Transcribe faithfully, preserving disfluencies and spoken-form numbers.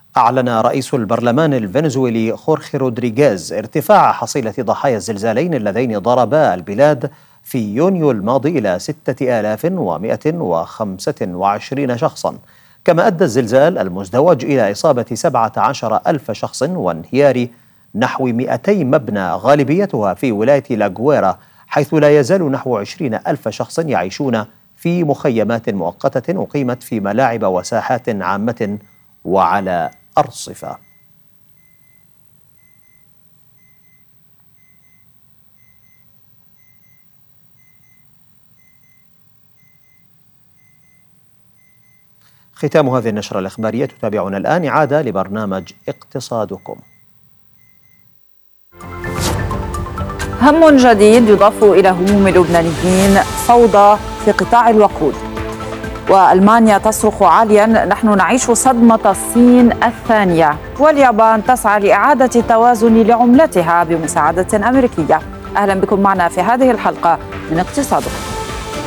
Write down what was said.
أعلن رئيس البرلمان الفنزويلي خورخي رودريغيز ارتفاع حصيلة ضحايا الزلزالين اللذين ضربا البلاد في يونيو الماضي إلى ستة آلاف ومئة وخمسة وعشرين شخصا، كما أدى الزلزال المزدوج إلى إصابة سبعة عشر ألف شخص وانهيار نحو مئتي مبنى غالبيتها في ولاية لاغويرا، حيث لا يزال نحو عشرين ألف شخص يعيشون في مخيمات مؤقتة أقيمت في ملاعب وساحات عامة وعلى أرصفة. ختام هذه النشرة الإخبارية. تتابعون الآن إعادة لبرنامج اقتصادكم. هم جديد يضاف إلى هموم اللبنانيين، فوضى في قطاع الوقود. وألمانيا تصرخ عاليا: نحن نعيش صدمة الصين الثانية. واليابان تسعى لإعادة التوازن لعملتها بمساعدة أمريكية. أهلا بكم معنا في هذه الحلقة من اقتصادكم.